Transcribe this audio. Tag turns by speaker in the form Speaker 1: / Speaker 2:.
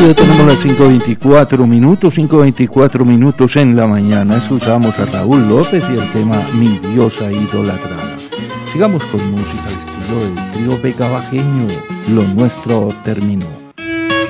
Speaker 1: ya tenemos las 5:24 minutos en la mañana. Escuchamos a Raúl López y el tema Mi Diosa Idolatrada. Sigamos con música al estilo del trío Vega Bajeño. Lo nuestro terminó.